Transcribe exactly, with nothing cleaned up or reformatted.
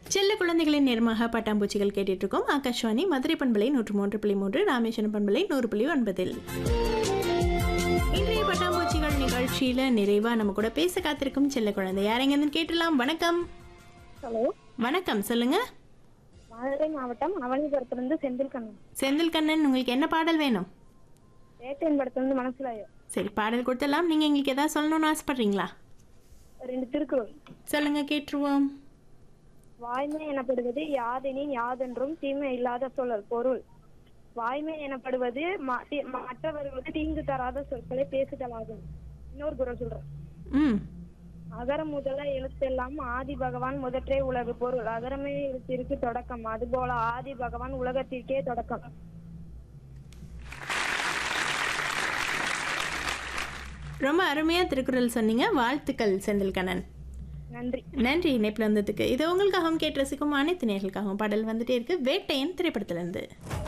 செல்ல குழந்தைகளின் நேர்மாக பட்டாம்பூச்சிகள் கேட்டுட்டு இருக்கோம். ஆகாஷ்வாணி மதுரை பண்பலை நூற்று மூன்று புள்ளி மூன்று, ராமேஸ்வரம் பண்பலை நூறு புள்ளி ஒன்பதில் இன்றைய பட்டாம்பூச்சிகள் நிகழ்ச்சியில நிறைவா நம்ம கூட பேச காத்திருக்கும் செல்ல குழந்தை யாரெங்கன்னு கேட்டலாம். வணக்கம். ஹலோ, வணக்கம், சொல்லுங்க. மதுரை மாவட்டம் அவனிபுரத்திலிருந்து செந்தில் கண்ணன். செந்தில் கண்ணன், உங்களுக்கு என்ன பாடல் வேணும்? வேட்டையின் படத்திலிருந்து மனசுலாயோ. சரி, பாடல் கொடுத்தலாம். நீங்க எங்களுக்கு ஏதாவது சொல்லணும்னு ஆசைப்படுறீங்களா? ரெண்டு திருக்குறள் சொல்லுங்க, கேட்டுருவோம். வாய்மை எனப்படுவது யாதெனின் யாதென்றும் தீமை இல்லாத சொல்லல். பொருள்: வாய்மை எனப்படுவது ம- தி- மற்றவர்களுக்கு தீங்கு தராத சொற்களை பேசுதலாகும். இன்னொரு குறள் சொல்றேன். ம் அகர முதல எழுத்தெல்லாம் ஆதி பகவான் முதற்றே உலகு. பொருள்: அகரமே எழுத்திற்கு தொடக்கம், அதுபோல ஆதி பகவான் உலகத்திற்கே தொடக்கம். ரொம்ப அருமையா திருக்குறள் சொன்னீங்க. வாழ்த்துக்கள் செந்தில் கண்ணன். நன்றி. நன்றி இணைப்பில் வந்ததுக்கு. இது உங்களுக்காகவும் கேட்டு ரசிக்கும் அனைத்து நேர்களுக்காகவும் பாடல் வந்துட்டே இருக்கு. வேட்டையன் திரைப்படத்திலிருந்து.